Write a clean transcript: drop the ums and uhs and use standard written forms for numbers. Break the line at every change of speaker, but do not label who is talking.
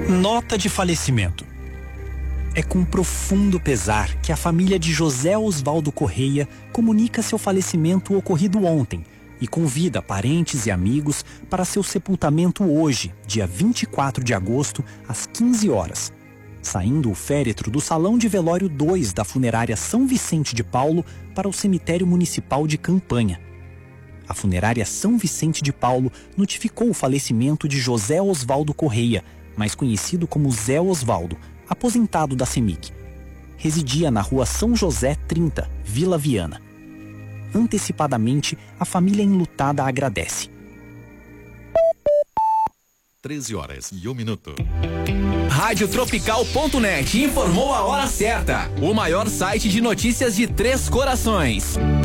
Nota de falecimento. É com profundo pesar que a família de José Osvaldo Correia comunica seu falecimento ocorrido ontem e convida parentes e amigos para seu sepultamento hoje, dia 24 de agosto, às 15 horas. Saindo o féretro do Salão de Velório 2 da Funerária São Vicente de Paulo para o Cemitério Municipal de Campanha. A Funerária São Vicente de Paulo notificou o falecimento de José Osvaldo Correia, mais conhecido como Zé Osvaldo, aposentado da CEMIG. Residia na rua São José 30, Vila Viana. Antecipadamente, a família enlutada agradece.
13h01.
Radiotropical.net informou a hora certa. O maior site de notícias de Três Corações.